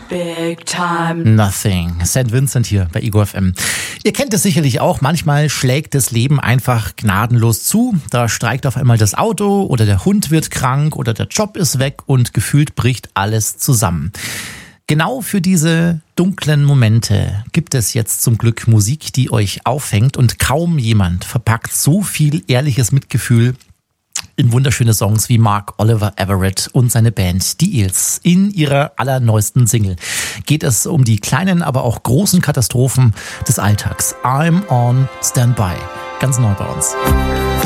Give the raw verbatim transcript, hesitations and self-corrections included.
Big time. Nothing. Saint Vincent hier bei Ego F M. Ihr kennt es sicherlich auch. Manchmal schlägt das Leben einfach gnadenlos zu. Da streikt auf einmal das Auto oder der Hund wird krank oder der Job ist weg und gefühlt bricht alles zusammen. Genau für diese dunklen Momente gibt es jetzt zum Glück Musik, die euch auffängt, und kaum jemand verpackt so viel ehrliches Mitgefühl in wunderschöne Songs wie Mark Oliver Everett und seine Band Die Eels. In ihrer allerneuesten Single geht es um die kleinen, aber auch großen Katastrophen des Alltags. I'm on Standby. Ganz neu bei uns.